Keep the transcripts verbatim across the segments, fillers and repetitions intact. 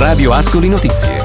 Radio Ascoli Notizie.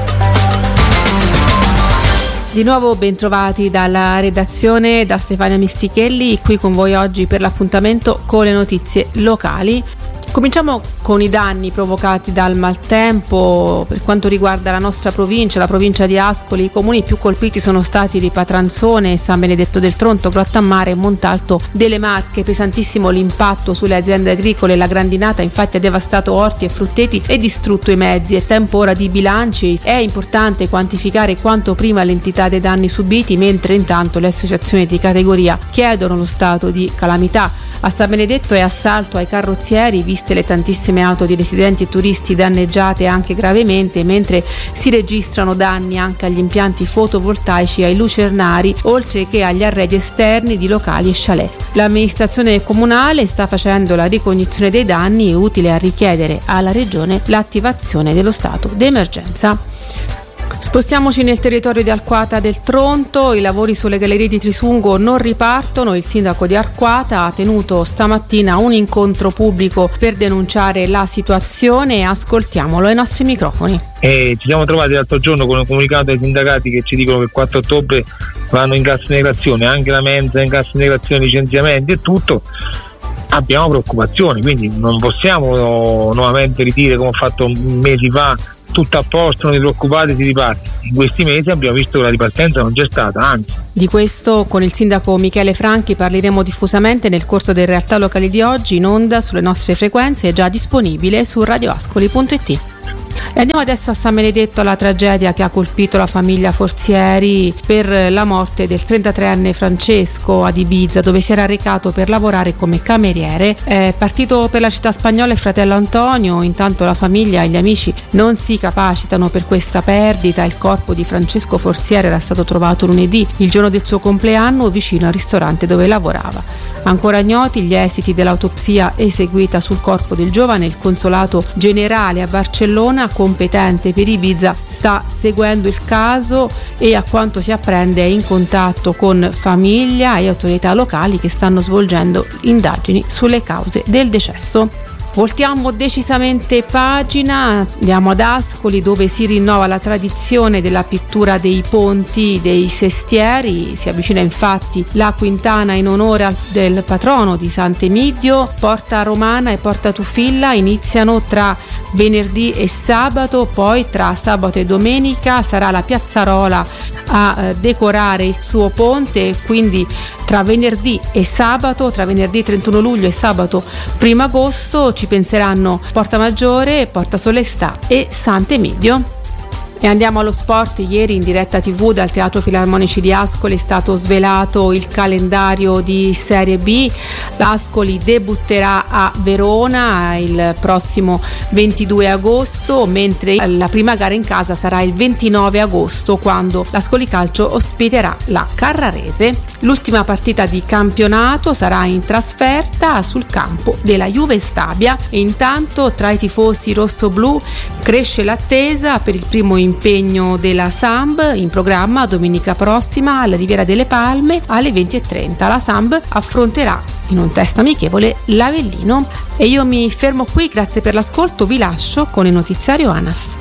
Di nuovo bentrovati dalla redazione, da Stefania Mistichelli, qui con voi oggi per l'appuntamento con le notizie locali. Cominciamo con i danni provocati dal maltempo. Per quanto riguarda la nostra provincia, la provincia di Ascoli, i comuni più colpiti sono stati Ripatranzone, San Benedetto del Tronto, Grottammare e Montalto delle Marche. Pesantissimo l'impatto sulle aziende agricole, la grandinata infatti ha devastato orti e frutteti e distrutto i mezzi. È tempo ora di bilanci, è importante quantificare quanto prima l'entità dei danni subiti, mentre intanto le associazioni di categoria chiedono lo stato di calamità. A San Benedetto è assalto ai carrozzieri, viste le tantissime auto di residenti e turisti danneggiate anche gravemente, mentre si registrano danni anche agli impianti fotovoltaici e ai lucernari, oltre che agli arredi esterni di locali e chalet. L'amministrazione comunale sta facendo la ricognizione dei danni, utile a richiedere alla Regione l'attivazione dello stato d'emergenza. Spostiamoci nel territorio di Arquata del Tronto. I lavori sulle gallerie di Trisungo non ripartono. Il sindaco di Arquata ha tenuto stamattina un incontro pubblico per denunciare la situazione. Ascoltiamolo ai nostri microfoni. E ci siamo trovati l'altro giorno con un comunicato ai sindacati che ci dicono che il quattro ottobre vanno in cassa integrazione, anche la mensa in cassa integrazione, licenziamenti e tutto. Abbiamo preoccupazioni, quindi non possiamo nuovamente ridire come ho fatto mesi fa: tutto a posto, non vi preoccupate, si riparte. In questi mesi abbiamo visto che la ripartenza non c'è stata, anzi. Di questo con il sindaco Michele Franchi parleremo diffusamente nel corso delle realtà locali di oggi, in onda sulle nostre frequenze, già disponibile su radioascoli punto it. E andiamo adesso a San Benedetto, alla tragedia che ha colpito la famiglia Forzieri per la morte del trentatreenne Francesco ad Ibiza, dove si era recato per lavorare come cameriere. È partito per la città spagnola il fratello Antonio. Intanto la famiglia e gli amici non si capacitano per questa perdita. Il corpo di Francesco Forzieri era stato trovato lunedì, il giorno del suo compleanno, vicino al ristorante dove lavorava. Ancora ignoti gli esiti dell'autopsia eseguita sul corpo del giovane. Il consolato generale a Barcellona, competente per Ibiza, sta seguendo il caso e, a quanto si apprende, è in contatto con famiglia e autorità locali che stanno svolgendo indagini sulle cause del decesso. Voltiamo decisamente pagina, andiamo ad Ascoli, dove si rinnova la tradizione della pittura dei ponti, dei sestieri. Si avvicina infatti la quintana in onore al, del patrono di Sant'Emidio. Porta Romana e Porta Tufilla iniziano tra venerdì e sabato, poi tra sabato e domenica sarà la Piazzarola a eh, decorare il suo ponte, quindi tra venerdì e sabato, tra venerdì trentuno luglio e sabato primo agosto ci penseranno Porta Maggiore, Porta Solestà e Sant'Emidio. E andiamo allo sport. Ieri in diretta tivù dal Teatro Filarmonici di Ascoli è stato svelato il calendario di Serie B. L'Ascoli debutterà a Verona il prossimo ventidue agosto, mentre la prima gara in casa sarà il ventinove agosto, quando l'Ascoli Calcio ospiterà la Carrarese. L'ultima partita di campionato sarà in trasferta sul campo della Juve Stabia e intanto tra i tifosi rossoblu cresce l'attesa per il primo impegno della Samb, in programma domenica prossima alla Riviera delle Palme alle venti e trenta. La Samb affronterà in un test amichevole l'Avellino. E io mi fermo qui, grazie per l'ascolto, vi lascio con il notiziario ANAS.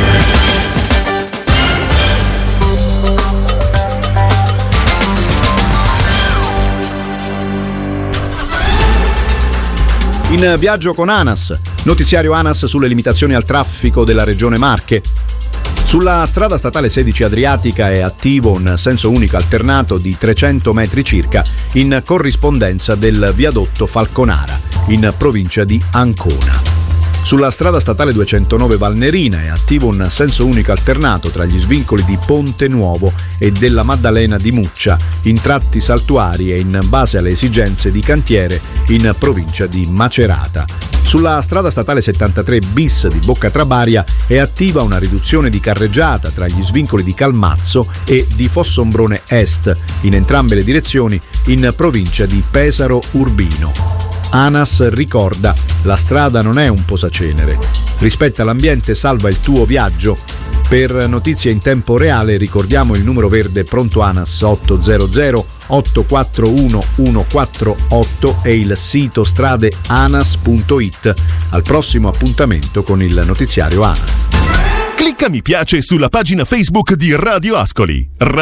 In viaggio con ANAS, notiziario ANAS sulle limitazioni al traffico della regione Marche. Sulla strada statale sedici Adriatica è attivo un senso unico alternato di trecento metri circa in corrispondenza del viadotto Falconara, in provincia di Ancona. Sulla strada statale duecentonove Valnerina è attivo un senso unico alternato tra gli svincoli di Ponte Nuovo e della Maddalena di Muccia, in tratti saltuari e in base alle esigenze di cantiere, in provincia di Macerata. Sulla strada statale settantatré bis di Bocca Trabaria è attiva una riduzione di carreggiata tra gli svincoli di Calmazzo e di Fossombrone Est, in entrambe le direzioni, in provincia di Pesaro Urbino. ANAS ricorda: la strada non è un posacenere. Rispetta l'ambiente, salva il tuo viaggio. Per notizie in tempo reale ricordiamo il numero verde pronto ANAS ottocento otto quattro uno uno quattro otto e il sito stradeanas punto it. Al prossimo appuntamento con il notiziario ANAS. Clicca mi piace sulla pagina Facebook di Radio Ascoli.